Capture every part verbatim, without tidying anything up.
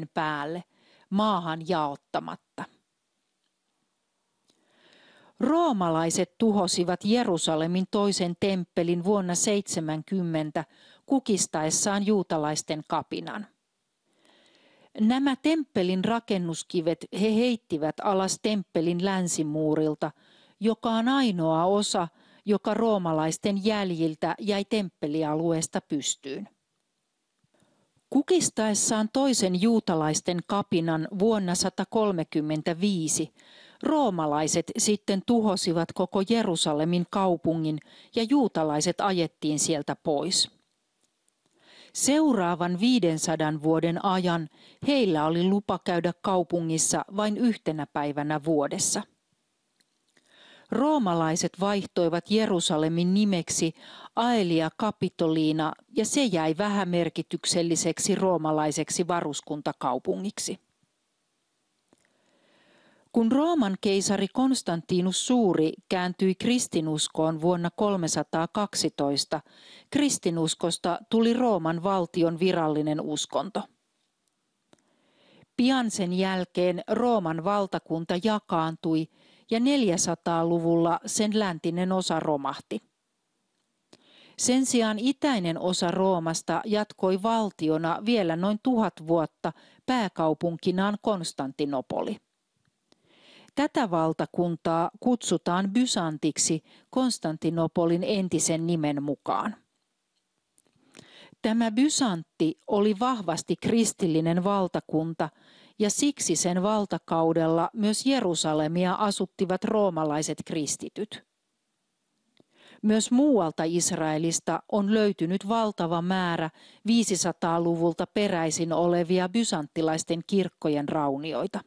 toisen päälle, maahan jaottamatta. Roomalaiset tuhosivat Jerusalemin toisen temppelin vuonna seitsemänkymmentä kukistaessaan juutalaisten kapinan. Nämä temppelin rakennuskivet he heittivät alas temppelin länsimuurilta, joka on ainoa osa, joka roomalaisten jäljiltä jäi temppelialueesta pystyyn. Kukistaessaan toisen juutalaisten kapinan vuonna sata kolmekymmentäviisi roomalaiset sitten tuhosivat koko Jerusalemin kaupungin ja juutalaiset ajettiin sieltä pois. Seuraavan viidensadan vuoden ajan heillä oli lupa käydä kaupungissa vain yhtenä päivänä vuodessa. Roomalaiset vaihtoivat Jerusalemin nimeksi Aelia Capitolina ja se jäi vähämerkitykselliseksi roomalaiseksi varuskuntakaupungiksi. Kun Rooman keisari Konstantinus Suuri kääntyi kristinuskoon vuonna kolmesataakaksitoista, kristinuskosta tuli Rooman valtion virallinen uskonto. Pian sen jälkeen Rooman valtakunta jakaantui ja neljäsataaluvulla sen läntinen osa romahti. Sen sijaan itäinen osa Roomasta jatkoi valtiona vielä noin tuhat vuotta pääkaupunkinaan Konstantinopoli. Tätä valtakuntaa kutsutaan Bysantiksi Konstantinopolin entisen nimen mukaan. Tämä Bysantti oli vahvasti kristillinen valtakunta ja siksi sen valtakaudella myös Jerusalemia asuttivat roomalaiset kristityt. Myös muualta Israelista on löytynyt valtava määrä viisisataaluvulta peräisin olevia bysanttilaisten kirkkojen raunioita.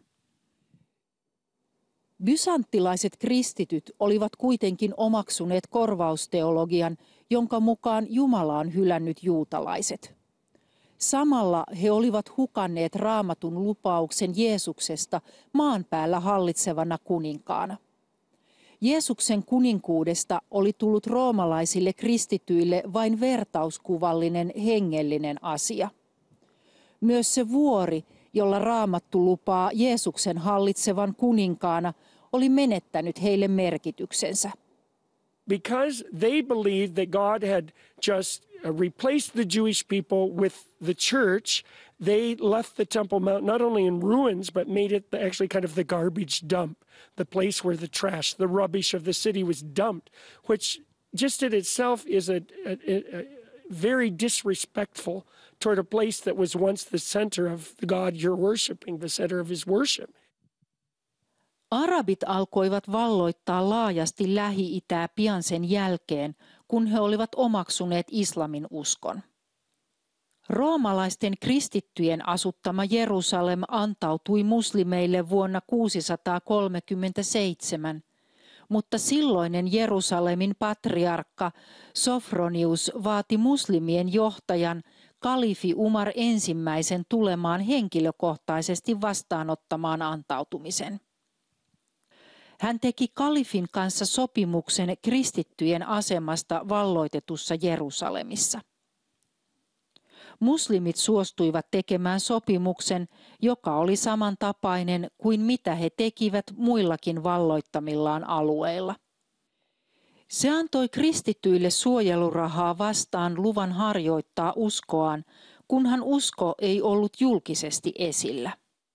Bysanttilaiset kristityt olivat kuitenkin omaksuneet korvausteologian, jonka mukaan Jumala on hylännyt juutalaiset. Samalla he olivat hukanneet Raamatun lupauksen Jeesuksesta maan päällä hallitsevana kuninkaana. Jeesuksen kuninkuudesta oli tullut roomalaisille kristityille vain vertauskuvallinen hengellinen asia. Myös se vuori, jolla Raamattu lupaa Jeesuksen hallitsevan kuninkaana, oli menettänyt heille merkityksensä. Because they believed that God had just replaced the Jewish people with the church, they left the Temple Mount not only in ruins, but made it actually kind of the garbage dump, the place where the trash, the rubbish of the city was dumped, which just in itself is a, a, a very disrespectful toward a place that was once the center of the God you're worshiping, the center of his worship. Arabit alkoivat valloittaa laajasti Lähi-itää pian sen jälkeen, kun he olivat omaksuneet islamin uskon. Roomalaisten kristittyjen asuttama Jerusalem antautui muslimeille vuonna kuusisataakolmekymmentäseitsemän, mutta silloinen Jerusalemin patriarkka Sofronius vaati muslimien johtajan kalifi Umar ensimmäisen tulemaan henkilökohtaisesti vastaanottamaan antautumisen. Hän teki kalifin kanssa sopimuksen kristittyjen asemasta valloitetussa Jerusalemissa. Muslimit suostuivat tekemään sopimuksen, joka oli samantapainen kuin mitä he tekivät muillakin valloittamillaan alueilla. Se antoi kristityille suojelurahaa vastaan luvan harjoittaa uskoaan, kunhan usko ei ollut julkisesti esillä.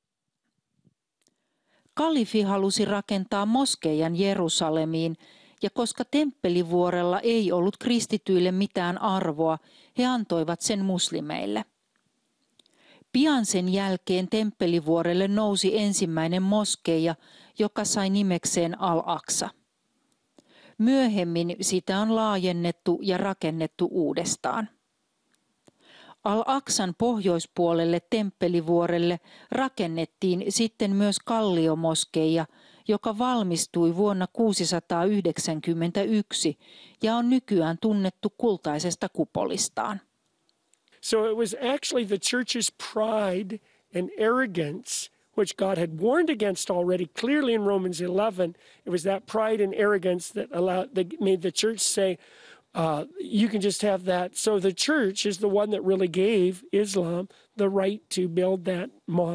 Kalifi halusi rakentaa moskeijan Jerusalemiin, ja koska temppelivuorella ei ollut kristityille mitään arvoa, he antoivat sen muslimeille. Pian sen jälkeen temppelivuorelle nousi ensimmäinen moskeija, joka sai nimekseen Al-Aqsa. Myöhemmin sitä on laajennettu ja rakennettu uudestaan. Al-Aqsan pohjoispuolelle temppelivuorelle rakennettiin sitten myös kalliomoskeija, joka valmistui vuonna kuusisataayhdeksänkymmentäyksi ja on nykyään tunnettu kultaisesta kupolistaan. So it was actually the church's pride and arrogance, which God had warned against already clearly in Romans eleven. It was that pride and arrogance that allowed, that made the church say, Uh, you can just have that. So the church is the one that really gave Islam the right to build that mosque.